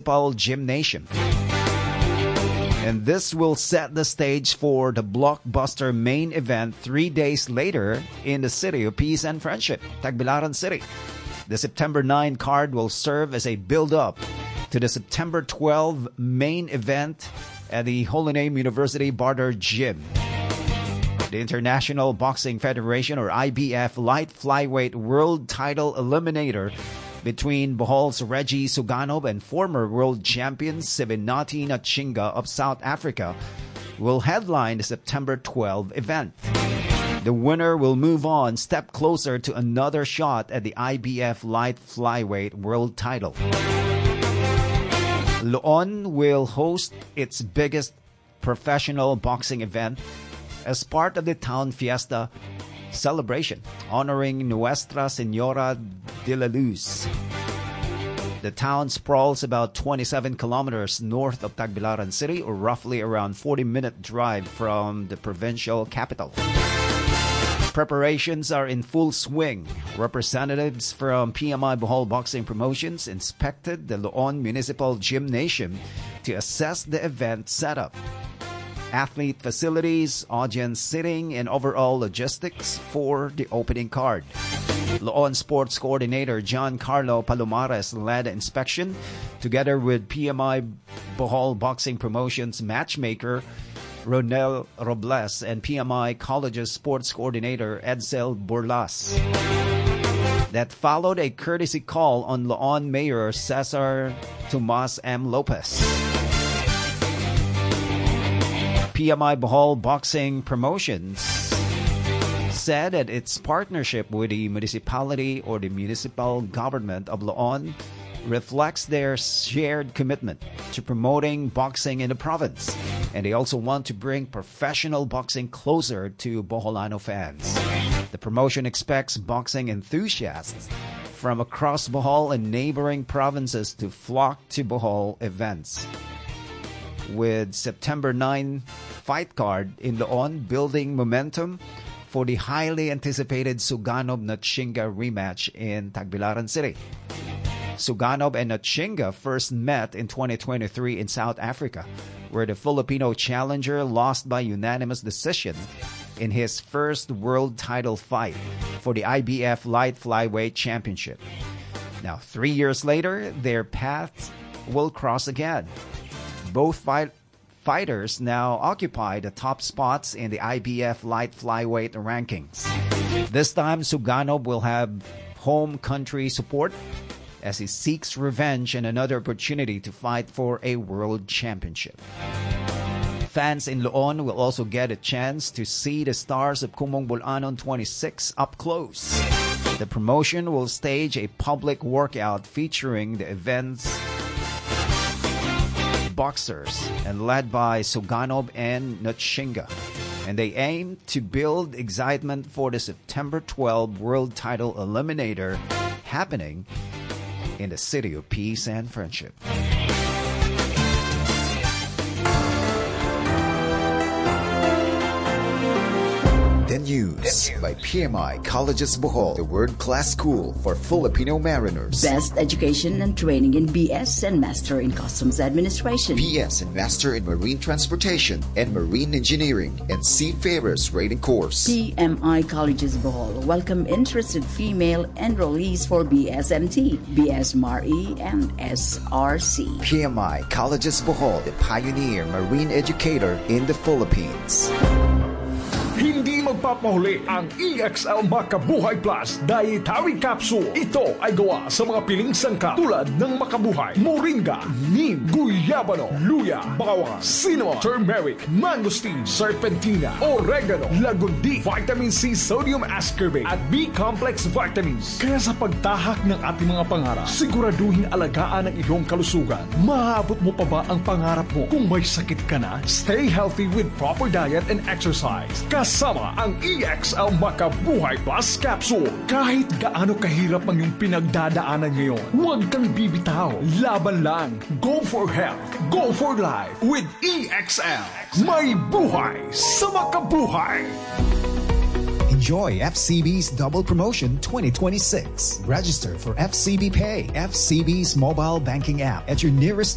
Municipal Gymnasium. And this will set the stage for the blockbuster main event 3 days later in the City of Peace and Friendship, Tagbilaran City. The September 9 card will serve as a build-up to the September 12 main event at the Holy Name University Barter Gym. The International Boxing Federation, or IBF, light flyweight world title eliminator between Bohol's Reggie Suganov and former world champion Sebenati Natchinga of South Africa will headline the September 12 event. The winner will move on, step closer to another shot at the IBF light flyweight world title. Loon will host its biggest professional boxing event as part of the town fiesta celebration honoring Nuestra Senora de la Luz. The town sprawls about 27 kilometers north of Tagbilaran City, or roughly around 40-minute drive from the provincial capital. Preparations are in full swing. Representatives from PMI Bohol Boxing Promotions inspected the Loon Municipal Gymnasium to assess the event setup, athlete facilities, audience seating, and overall logistics for the opening card. Loon Sports Coordinator John Carlo Palomares led the inspection together with PMI Bohol Boxing Promotions matchmaker Ronel Robles and PMI College's Sports Coordinator Edsel Burlas. That followed a courtesy call on Loon Mayor Cesar Tomas M. Lopez. PMI Bohol Boxing Promotions said that its partnership with the municipality or the municipal government of Loon reflects their shared commitment to promoting boxing in the province, and they also want to bring professional boxing closer to Boholano fans. The promotion expects boxing enthusiasts from across Bohol and neighboring provinces to flock to Bohol events, with September 9 fight card in Loon building momentum for the highly anticipated Suganov-Natchinga rematch in Tagbilaran City. Suganov and Natchinga first met in 2023 in South Africa, where the Filipino challenger lost by unanimous decision in his first world title fight for the IBF Light Flyweight Championship. Now, 3 years later, their paths will cross again. Both fighters now occupy the top spots in the IBF Light Flyweight rankings. This time, Suganov will have home country support as he seeks revenge and another opportunity to fight for a world championship. Fans in Loon will also get a chance to see the stars of Kumong Bulanon 26 up close. The promotion will stage a public workout featuring the event's boxers and led by Suganov and Natchinga. And they aim to build excitement for the September 12 World Title Eliminator happening in the City of Peace and Friendship. The News by PMI Colleges Bohol, the world-class school for Filipino mariners. Best education and training in BS and Master in Customs Administration. BS and Master in Marine Transportation and Marine Engineering and Seafarers Rating Course. PMI Colleges Bohol welcome interested female enrollees for BSMT, BS MARE, and SRC. PMI Colleges Bohol, the pioneer marine educator in the Philippines. Hindi magpapahuli ang EXL Makabuhay Plus Dietary Capsule. Ito ay gawa sa mga piling sangkap tulad ng Makabuhay, Moringa, Neem, Guyabano, Luya, Bawang, Cinnamon, Turmeric, Mangosteen, Serpentina, Oregano, Lagundi, Vitamin C, Sodium Ascorbate at B-Complex Vitamins. Kaya sa pagtahak ng ating mga pangarap, siguraduhin alagaan ang iyong kalusugan. Maabot mo pa ba ang pangarap mo? Kung may sakit ka na, stay healthy with proper diet and exercise. Kasama ang EXL Makabuhay Plus Capsule. Kahit gaano kahirap ang iyong pinagdadaanan ngayon, huwag kang bibitaw. Laban lang. Go for health. Go for life with EXL. May buhay sa makabuhay. Enjoy FCB's Double Promotion 2026. Register for FCB Pay, FCB's mobile banking app at your nearest